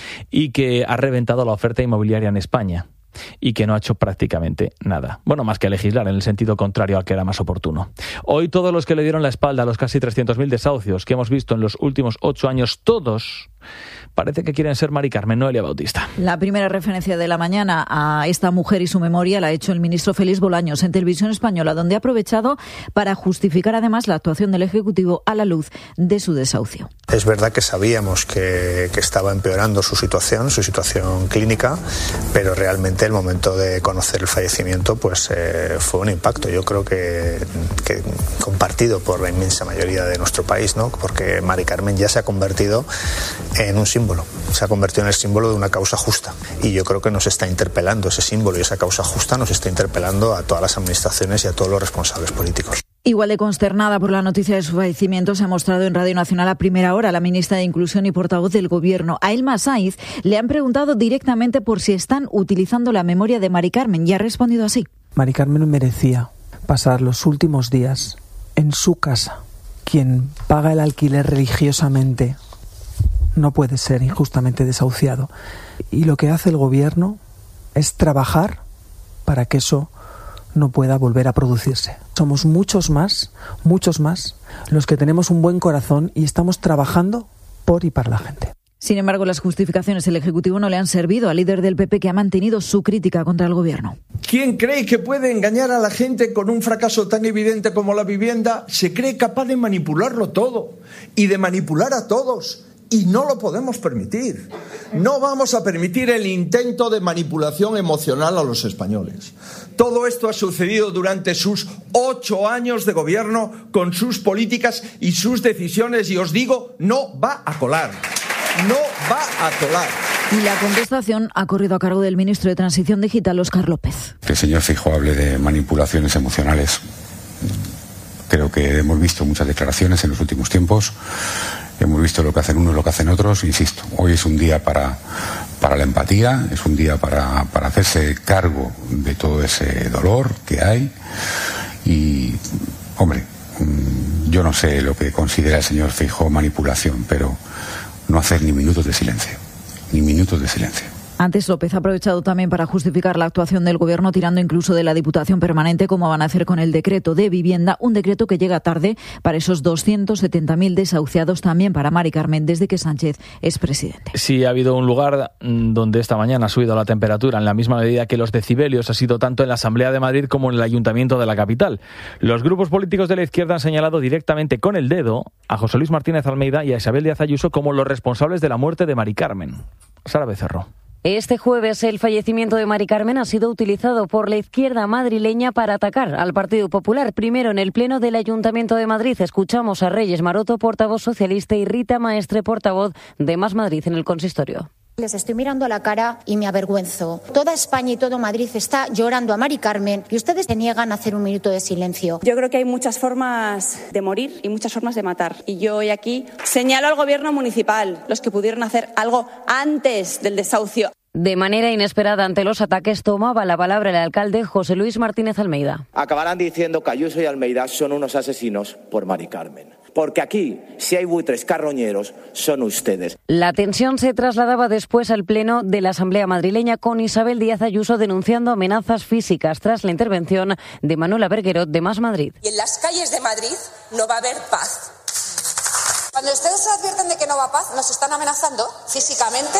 Speaker 2: y que ha reventado la oferta inmobiliaria en España. Y que no ha hecho prácticamente nada. Bueno, más que legislar en el sentido contrario al que era más oportuno. Hoy todos los que le dieron la espalda a los casi trescientos mil desahucios que hemos visto en los últimos ocho años, todos parece que quieren ser Mari Carmen, Noelia Bautista.
Speaker 11: La primera referencia de la mañana a esta mujer y su memoria la ha hecho el ministro Félix Bolaños en Televisión Española, donde ha aprovechado para justificar además la actuación del Ejecutivo a la luz de su desahucio.
Speaker 5: Es verdad que sabíamos que, que estaba empeorando su situación, su situación clínica, pero realmente el momento de conocer el fallecimiento pues eh, fue un impacto, yo creo que, que compartido por la inmensa mayoría de nuestro país, ¿no? Porque Mari Carmen ya se ha convertido en un símbolo, se ha convertido en el símbolo de una causa justa y yo creo que nos está interpelando ese símbolo y esa causa justa nos está interpelando a todas las administraciones y a todos los responsables políticos.
Speaker 11: Igual de consternada por la noticia de su fallecimiento se ha mostrado en Radio Nacional a primera hora la ministra de Inclusión y portavoz del Gobierno, a Elma Saiz, le han preguntado directamente por si están utilizando la memoria de Mari Carmen y ha respondido así.
Speaker 7: Mari Carmen merecía pasar los últimos días en su casa. Quien paga el alquiler religiosamente no puede ser injustamente desahuciado. Y lo que hace el Gobierno es trabajar para que eso no pueda volver a producirse. Somos muchos más, muchos más, los que tenemos un buen corazón y estamos trabajando por y para la gente.
Speaker 11: Sin embargo, las justificaciones del Ejecutivo no le han servido al líder del P P, que ha mantenido su crítica contra el Gobierno.
Speaker 6: ¿Quién cree que puede engañar a la gente con un fracaso tan evidente como la vivienda? Se cree capaz de manipularlo todo y de manipular a todos. Y no lo podemos permitir. No vamos a permitir el intento de manipulación emocional a los españoles. Todo esto ha sucedido durante sus ocho años de gobierno con sus políticas y sus decisiones y os digo, no va a colar. No va a colar.
Speaker 11: Y la contestación ha corrido a cargo del ministro de Transición Digital, Óscar López.
Speaker 8: Que el señor Feijóo hable de manipulaciones emocionales. Creo que hemos visto muchas declaraciones en los últimos tiempos, hemos visto lo que hacen unos, lo que hacen otros. Insisto, hoy es un día para, para la empatía, es un día para, para hacerse cargo de todo ese dolor que hay. Y, hombre, yo no sé lo que considera el señor Feijóo manipulación, pero no hacer ni minutos de silencio, ni minutos de silencio.
Speaker 11: Antes, López ha aprovechado también para justificar la actuación del Gobierno, tirando incluso de la Diputación Permanente, como van a hacer con el decreto de vivienda, un decreto que llega tarde para esos doscientos setenta mil desahuciados, también para Mari Carmen, desde que Sánchez es presidente.
Speaker 2: Sí, ha habido un lugar donde esta mañana ha subido la temperatura en la misma medida que los decibelios, ha sido tanto en la Asamblea de Madrid como en el Ayuntamiento de la capital. Los grupos políticos de la izquierda han señalado directamente con el dedo a José Luis Martínez Almeida y a Isabel Díaz Ayuso como los responsables de la muerte de Mari Carmen. Sara Becerro.
Speaker 9: Este jueves el fallecimiento de Mari Carmen ha sido utilizado por la izquierda madrileña para atacar al Partido Popular. Primero, en el Pleno del Ayuntamiento de Madrid, escuchamos a Reyes Maroto, portavoz socialista, y Rita Maestre, portavoz de Más Madrid en el consistorio.
Speaker 10: Les estoy mirando a la cara y me avergüenzo. Toda España y todo Madrid está llorando a Mari Carmen y ustedes se niegan a hacer un minuto de silencio.
Speaker 12: Yo creo que hay muchas formas de morir y muchas formas de matar. Y yo hoy aquí señalo al gobierno municipal, los que pudieron hacer algo antes del desahucio.
Speaker 9: De manera inesperada ante los ataques tomaba la palabra el alcalde José Luis Martínez Almeida.
Speaker 25: Acabarán diciendo que Ayuso y Almeida son unos asesinos por Mari Carmen. Porque aquí, si hay buitres carroñeros, son ustedes.
Speaker 9: La tensión se trasladaba después al Pleno de la Asamblea madrileña, con Isabel Díaz Ayuso denunciando amenazas físicas tras la intervención de Manuela Berguerot de Más Madrid.
Speaker 26: Y en las calles de Madrid no va a haber paz. Cuando ustedes se advierten de que no va a paz, nos están amenazando físicamente.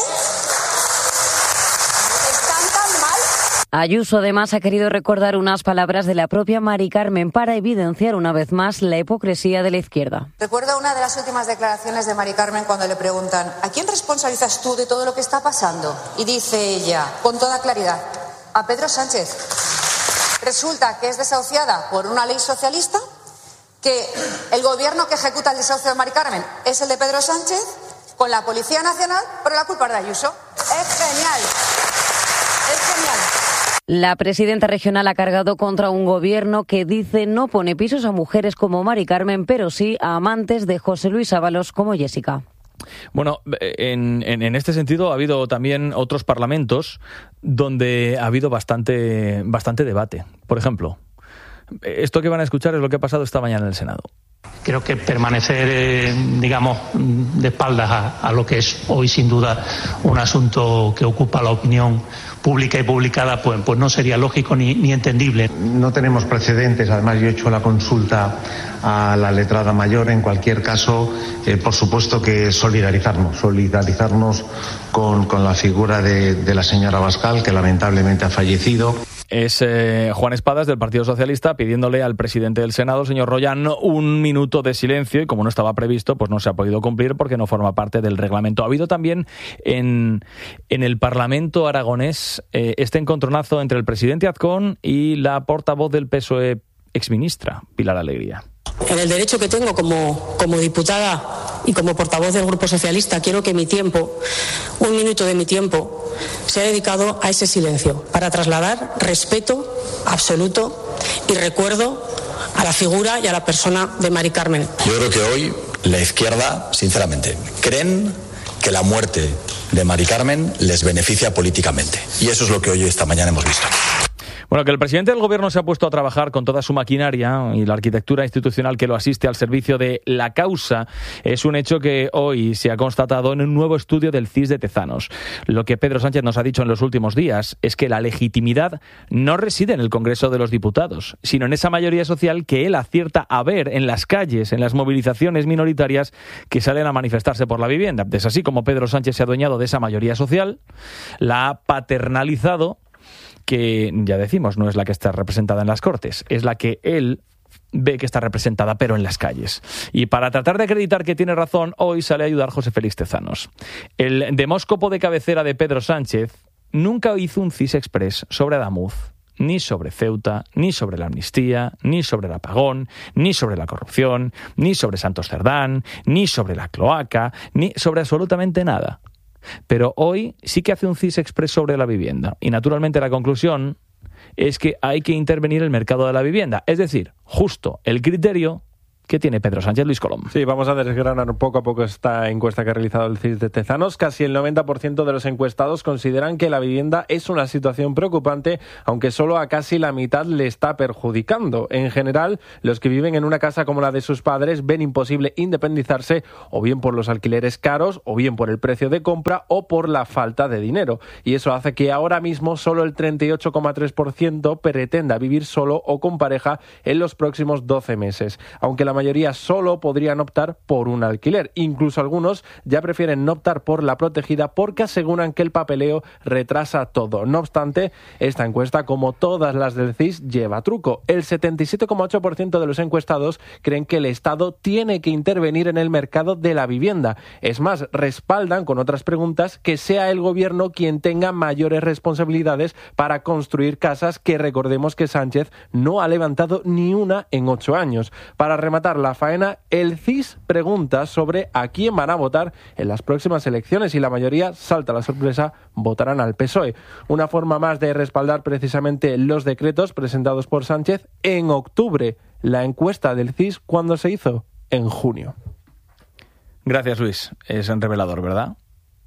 Speaker 26: Están tan mal.
Speaker 9: Ayuso además ha querido recordar unas palabras de la propia Mari Carmen para evidenciar una vez más la hipocresía de la izquierda.
Speaker 26: Recuerdo una de las últimas declaraciones de Mari Carmen cuando le preguntan ¿a quién responsabilizas tú de todo lo que está pasando? Y dice ella, con toda claridad, a Pedro Sánchez. Resulta que es desahuciada por una ley socialista, que el gobierno que ejecuta el desahucio de Mari Carmen es el de Pedro Sánchez, con la Policía Nacional, pero la culpa es de Ayuso. Es genial. Es genial.
Speaker 9: La presidenta regional ha cargado contra un gobierno que dice no pone pisos a mujeres como Mari Carmen, pero sí a amantes de José Luis Ábalos como Jessica.
Speaker 2: Bueno, en, en, en este sentido ha habido también otros parlamentos donde ha habido bastante, bastante debate. Por ejemplo, esto que van a escuchar es lo que ha pasado esta mañana en el Senado.
Speaker 27: Creo que permanecer, eh, digamos, de espaldas a, a lo que es hoy sin duda un asunto que ocupa la opinión pública y publicada, pues, pues no sería lógico ni, ni entendible.
Speaker 28: No tenemos precedentes, además yo he hecho la consulta a la letrada mayor. En cualquier caso, eh, por supuesto que solidarizarnos, solidarizarnos con, con la figura de, de la señora Abascal, que lamentablemente ha fallecido.
Speaker 2: Es eh, Juan Espadas, del Partido Socialista, pidiéndole al presidente del Senado, el señor Royan, un minuto de silencio, y como no estaba previsto, pues no se ha podido cumplir porque no forma parte del reglamento. Ha habido también en, en el Parlamento aragonés eh, este encontronazo entre el presidente Azcón y la portavoz del P S O E, exministra Pilar Alegría.
Speaker 29: En el derecho que tengo como, como diputada y como portavoz del Grupo Socialista, quiero que mi tiempo, un minuto de mi tiempo, sea dedicado a ese silencio, para trasladar respeto absoluto y recuerdo a la figura y a la persona de Mari Carmen.
Speaker 30: Yo creo que hoy la izquierda, sinceramente, creen que la muerte de Mari Carmen les beneficia políticamente. Y eso es lo que hoy, esta mañana, hemos visto.
Speaker 2: Bueno, que el presidente del gobierno se ha puesto a trabajar con toda su maquinaria y la arquitectura institucional que lo asiste al servicio de la causa es un hecho que hoy se ha constatado en un nuevo estudio del C I S de Tezanos. Lo que Pedro Sánchez nos ha dicho en los últimos días es que la legitimidad no reside en el Congreso de los Diputados, sino en esa mayoría social que él acierta a ver en las calles, en las movilizaciones minoritarias que salen a manifestarse por la vivienda. Es así como Pedro Sánchez se ha adueñado de esa mayoría social, la ha paternalizado, que ya decimos, no es la que está representada en las Cortes, es la que él ve que está representada, pero en las calles. Y para tratar de acreditar que tiene razón, hoy sale a ayudar José Félix Tezanos. El demóscopo de cabecera de Pedro Sánchez nunca hizo un C I S express sobre Adamuz, ni sobre Ceuta, ni sobre la amnistía, ni sobre el apagón, ni sobre la corrupción, ni sobre Santos Cerdán, ni sobre la cloaca, ni sobre absolutamente nada. Pero hoy sí que hace un C I S express sobre la vivienda. Y naturalmente la conclusión es que hay que intervenir el mercado de la vivienda. Es decir, justo el criterio que tiene Pedro Sánchez. Luis Colom.
Speaker 1: Sí, vamos a desgranar poco a poco esta encuesta que ha realizado el C I S de Tezanos. Casi el noventa por ciento de los encuestados consideran que la vivienda es una situación preocupante, aunque solo a casi la mitad le está perjudicando. En general, los que viven en una casa como la de sus padres ven imposible independizarse, o bien por los alquileres caros, o bien por el precio de compra, o por la falta de dinero. Y eso hace que ahora mismo solo el treinta y ocho coma tres por ciento pretenda vivir solo o con pareja en los próximos doce meses. Aunque la mayoría solo podrían optar por un alquiler. Incluso algunos ya prefieren no optar por la protegida porque aseguran que el papeleo retrasa todo. No obstante, esta encuesta, como todas las del C I S, lleva truco. El setenta y siete coma ocho por ciento de los encuestados creen que el Estado tiene que intervenir en el mercado de la vivienda. Es más, respaldan con otras preguntas que sea el gobierno quien tenga mayores responsabilidades para construir casas, que recordemos que Sánchez no ha levantado ni una en ocho años. Para rematar la faena, el C I S pregunta sobre a quién van a votar en las próximas elecciones y la mayoría, salta la sorpresa, votarán al P S O E. Una forma más de respaldar precisamente los decretos presentados por Sánchez en octubre. La encuesta del C I S, ¿cuándo se hizo? En junio.
Speaker 2: Gracias, Luis. Es revelador, ¿verdad?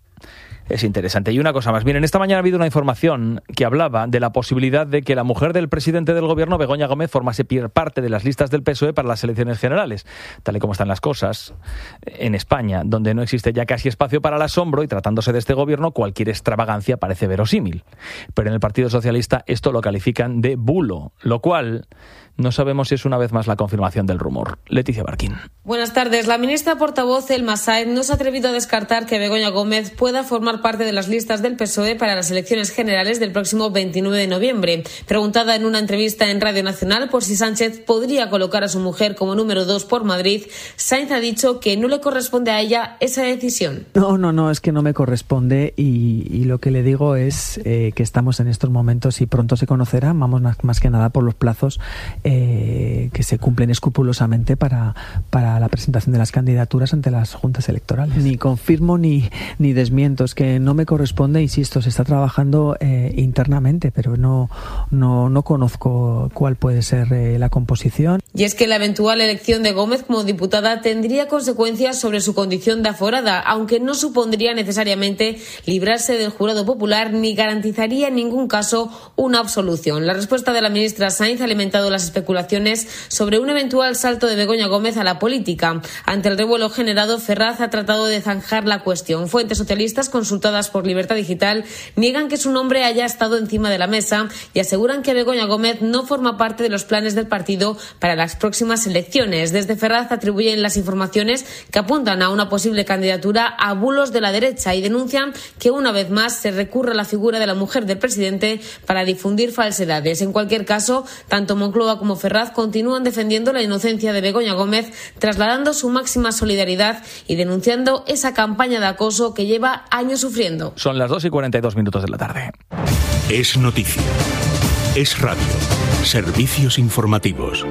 Speaker 2: Es interesante. Y una cosa más. Miren, esta mañana ha habido una información que hablaba de la posibilidad de que la mujer del presidente del gobierno, Begoña Gómez, formase parte de las listas del P S O E para las elecciones generales. Tal y como están las cosas, en España, donde no existe ya casi espacio para el asombro y tratándose de este gobierno, cualquier extravagancia parece verosímil. Pero en el Partido Socialista esto lo califican de bulo, lo cual no sabemos si es una vez más la confirmación del rumor. Leticia Barquín.
Speaker 13: Buenas tardes. La ministra portavoz Elma Sáenz no se ha atrevido a descartar que Begoña Gómez pueda formar parte de las listas del P S O E para las elecciones generales del próximo veintinueve de noviembre. Preguntada en una entrevista en Radio Nacional por si Sánchez podría colocar a su mujer como número dos por Madrid, Sáenz ha dicho que no le corresponde a ella esa decisión.
Speaker 7: No, no, no, es que no me corresponde y, y lo que le digo es eh, que estamos en estos momentos y pronto se conocerá, vamos más, más que nada por los plazos eh, que se cumplen escrupulosamente para, para la presentación de las candidaturas ante las juntas electorales. Ni confirmo ni, ni desmiento, es que no me corresponde, insisto, se está trabajando eh, internamente, pero no, no, no conozco cuál puede ser eh, la composición.
Speaker 13: Y es que la eventual elección de Gómez como diputada tendría consecuencias sobre su condición de aforada, aunque no supondría necesariamente librarse del jurado popular ni garantizaría en ningún caso una absolución. La respuesta de la ministra Sáenz ha alimentado las especulaciones sobre un eventual salto de Begoña Gómez a la política. Ante el revuelo generado, Ferraz ha tratado de zanjar la cuestión. Fuentes socialistas consultadas por Libertad Digital niegan que su nombre haya estado encima de la mesa y aseguran que Begoña Gómez no forma parte de los planes del partido para las próximas elecciones. Desde Ferraz atribuyen las informaciones que apuntan a una posible candidatura a bulos de la derecha y denuncian que una vez más se recurre a la figura de la mujer del presidente para difundir falsedades. En cualquier caso, tanto Moncloa como Ferraz continúan defendiendo la inocencia de Begoña Gómez, trasladando su máxima solidaridad y denunciando esa campaña de acoso que lleva años sufriendo.
Speaker 2: Son las dos y cuarenta y dos minutos de la tarde.
Speaker 14: Es noticia. Es radio. Servicios informativos.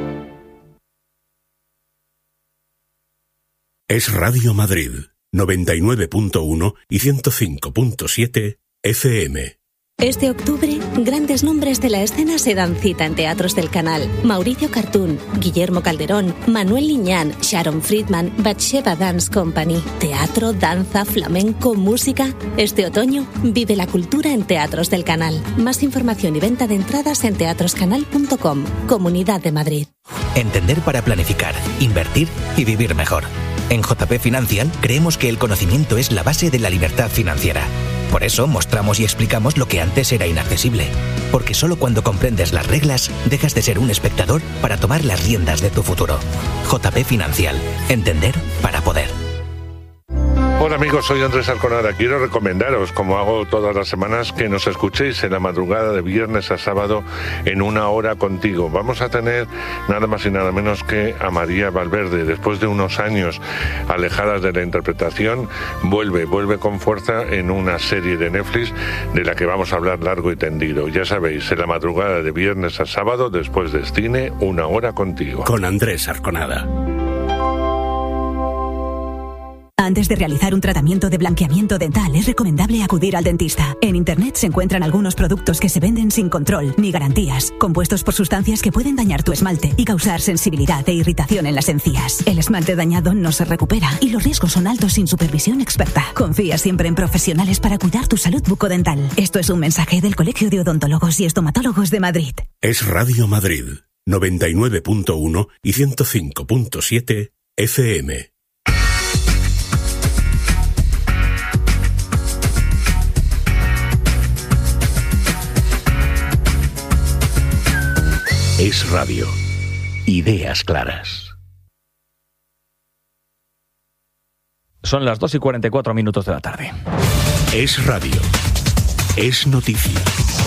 Speaker 14: Es Radio Madrid, noventa y nueve punto uno y ciento cinco punto siete F M.
Speaker 15: Este octubre, grandes nombres de la escena se dan cita en teatros del canal. Mauricio Cartún, Guillermo Calderón, Manuel Liñán, Sharon Friedman, Batsheva Dance Company. Teatro, danza, flamenco, música. Este otoño, vive la cultura en teatros del canal. Más información y venta de entradas en teatroscanal punto com. Comunidad de Madrid.
Speaker 16: Entender para planificar, invertir y vivir mejor. En J P Financial creemos que el conocimiento es la base de la libertad financiera. Por eso mostramos y explicamos lo que antes era inaccesible. Porque solo cuando comprendes las reglas, dejas de ser un espectador para tomar las riendas de tu futuro. J P Financial. Entender para poder.
Speaker 17: Hola amigos, soy Andrés Arconada. Quiero recomendaros, como hago todas las semanas, que nos escuchéis en la madrugada de viernes a sábado en Una Hora Contigo. Vamos a tener nada más y nada menos que a María Valverde. Después de unos años alejadas de la interpretación, vuelve, vuelve con fuerza en una serie de Netflix de la que vamos a hablar largo y tendido. Ya sabéis, en la madrugada de viernes a sábado, después de cine, Una Hora Contigo.
Speaker 14: Con Andrés Arconada.
Speaker 3: Antes de realizar un tratamiento de blanqueamiento dental es recomendable acudir al dentista. En Internet se encuentran algunos productos que se venden sin control ni garantías, compuestos por sustancias que pueden dañar tu esmalte y causar sensibilidad e irritación en las encías. El esmalte dañado no se recupera y los riesgos son altos sin supervisión experta. Confía siempre en profesionales para cuidar tu salud bucodental. Esto es un mensaje del Colegio de Odontólogos y Estomatólogos de Madrid.
Speaker 14: Es Radio Madrid, noventa y nueve punto uno y ciento cinco punto siete F M. Es Radio. Ideas claras.
Speaker 2: Son las dos y cuarenta y cuatro minutos de la tarde.
Speaker 14: Es Radio. Es noticia.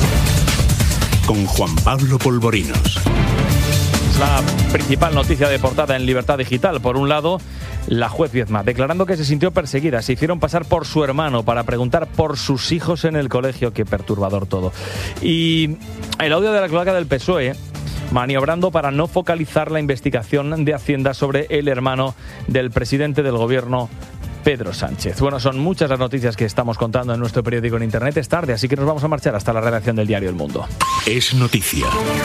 Speaker 14: Con Juan Pablo Polvorinos.
Speaker 2: Es la principal noticia de portada en Libertad Digital. Por un lado, la juez Viedma, declarando que se sintió perseguida. Se hicieron pasar por su hermano para preguntar por sus hijos en el colegio. Qué perturbador todo. Y el audio de la cloaca del P S O E, maniobrando para no focalizar la investigación de Hacienda sobre el hermano del presidente del gobierno, Pedro Sánchez. Bueno, son muchas las noticias que estamos contando en nuestro periódico en Internet. Es tarde, así que nos vamos a marchar hasta la redacción del diario El Mundo.
Speaker 14: Es noticia.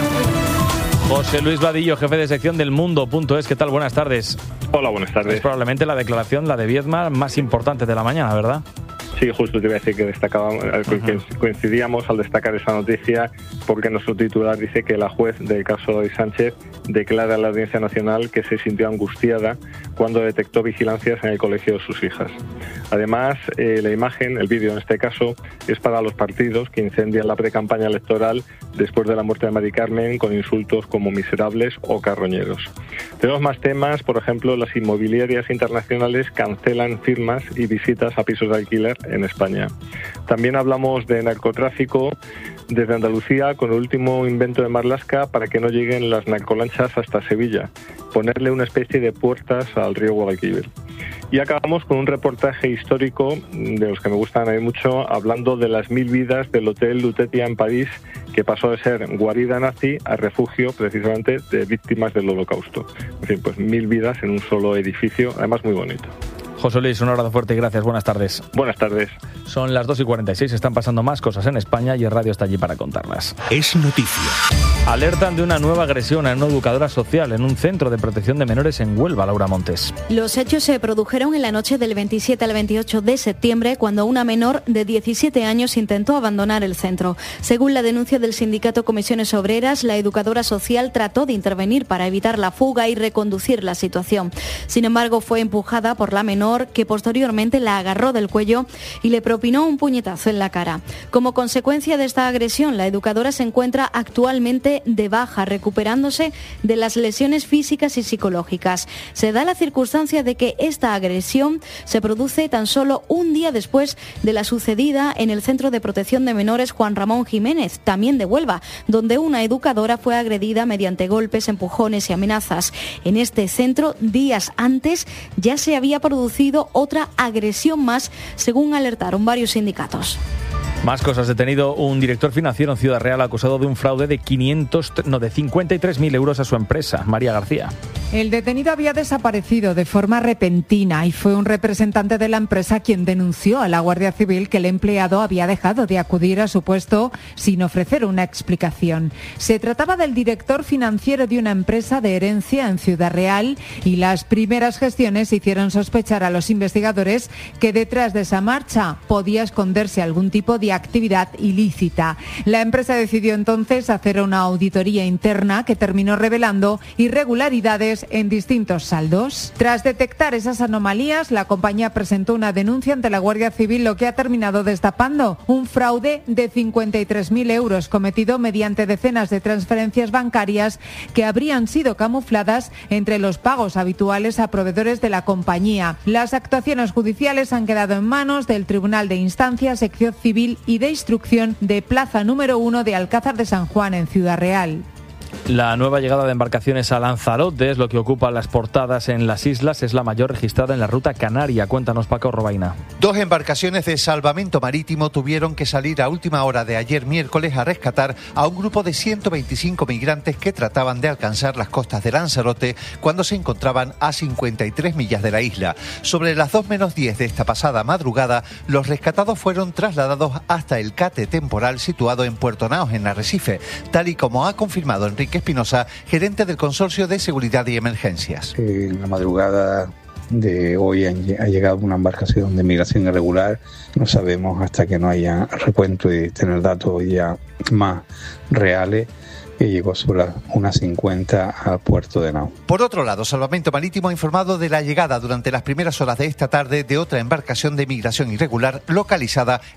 Speaker 2: José Luis Vadillo, jefe de sección del Mundo punto es. ¿Qué tal? Buenas tardes.
Speaker 4: Hola, buenas tardes.
Speaker 2: Es probablemente la declaración, la de Viedma, más importante de la mañana, ¿verdad?
Speaker 4: Sí, justo te iba a decir que destacábamos, que coincidíamos al destacar esa noticia, porque nuestro titular dice que la juez del caso de Sánchez declara a la Audiencia Nacional que se sintió angustiada cuando detectó vigilancias en el colegio de sus hijas. Además, eh, la imagen, el vídeo en este caso, es para los partidos que incendian la precampaña electoral después de la muerte de Mari Carmen con insultos como miserables o carroñeros. Tenemos más temas, por ejemplo, las inmobiliarias internacionales cancelan firmas y visitas a pisos de alquiler en España. También hablamos de narcotráfico desde Andalucía con el último invento de Marlaska para que no lleguen las narcolanchas hasta Sevilla, ponerle una especie de puertas al río Guadalquivir. Y acabamos con un reportaje histórico, de los que me gustan a mí mucho, hablando de las mil vidas del Hotel Lutetia en París, que pasó de ser guarida nazi a refugio precisamente de víctimas del Holocausto. En fin, pues mil vidas en un solo edificio, además muy bonito.
Speaker 2: José Luis, un abrazo fuerte y gracias. Buenas tardes.
Speaker 4: Buenas tardes.
Speaker 2: Son las dos y cuarenta y seis, están pasando más cosas en España y el radio está allí para contarlas.
Speaker 14: Es noticia.
Speaker 2: Alertan de una nueva agresión a una educadora social en un centro de protección de menores en Huelva, Laura Montes.
Speaker 5: Los hechos se produjeron en la noche del veintisiete al veintiocho de septiembre, cuando una menor de diecisiete años intentó abandonar el centro. Según la denuncia del sindicato Comisiones Obreras, la educadora social trató de intervenir para evitar la fuga y reconducir la situación. Sin embargo, fue empujada por la menor, que posteriormente la agarró del cuello y le propinó un puñetazo en la cara. Como consecuencia de esta agresión, la educadora se encuentra actualmente de baja, recuperándose de las lesiones físicas y psicológicas. Se da la circunstancia de que esta agresión se produce tan solo un día después de la sucedida en el Centro de Protección de Menores Juan Ramón Jiménez, también de Huelva, donde una educadora fue agredida mediante golpes, empujones y amenazas. En este centro, días antes, ya se había producido otra agresión más, según alertaron varios sindicatos.
Speaker 2: Más cosas. Detenido un director financiero en Ciudad Real acusado de un fraude de quinientos, no, de cincuenta y tres mil euros a su empresa. María García.
Speaker 18: El detenido había desaparecido de forma repentina y fue un representante de la empresa quien denunció a la Guardia Civil que el empleado había dejado de acudir a su puesto sin ofrecer una explicación. Se trataba del director financiero de una empresa de herencia en Ciudad Real y las primeras gestiones hicieron sospechar a los investigadores que detrás de esa marcha podía esconderse algún tipo de actividad ilícita. La empresa decidió entonces hacer una auditoría interna que terminó revelando irregularidades en distintos saldos. Tras detectar esas anomalías, la compañía presentó una denuncia ante la Guardia Civil, lo que ha terminado destapando un fraude de cincuenta y tres mil euros cometido mediante decenas de transferencias bancarias que habrían sido camufladas entre los pagos habituales a proveedores de la compañía. Las actuaciones judiciales han quedado en manos del Tribunal de Instancia, Sección Civil y de Instrucción de Plaza número uno de Alcázar de San Juan en Ciudad Real.
Speaker 2: La nueva llegada de embarcaciones a Lanzarote es lo que ocupa las portadas en las islas. Es la mayor registrada en la ruta canaria. Cuéntanos, Paco Robaina.
Speaker 6: Dos embarcaciones de salvamento marítimo tuvieron que salir a última hora de ayer miércoles a rescatar a un grupo de ciento veinticinco migrantes que trataban de alcanzar las costas de Lanzarote cuando se encontraban a cincuenta y tres millas de la isla. Sobre las dos menos diez de esta pasada madrugada, los rescatados fueron trasladados hasta el cate temporal situado en Puerto Naos, en Arrecife, tal y como ha confirmado Enrique Espinosa, gerente del Consorcio de Seguridad y Emergencias.
Speaker 8: En la madrugada de hoy ha llegado una embarcación de migración irregular. No sabemos hasta que no haya recuento y tener datos ya más reales. Que llegó sobre unas cincuenta al puerto de Nao.
Speaker 6: Por otro lado, Salvamento Marítimo ha informado de la llegada durante las primeras horas de esta tarde de otra embarcación de migración irregular localizada